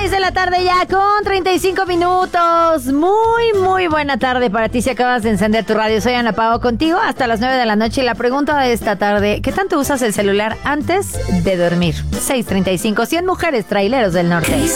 6 de la tarde ya con 35 minutos. Muy buena tarde para ti si acabas de encender tu radio. Soy Ana Pao contigo hasta las 9 de la noche. Y la pregunta de esta tarde, ¿qué tanto usas el celular antes de dormir? 6:35, 100 mujeres traileros del norte.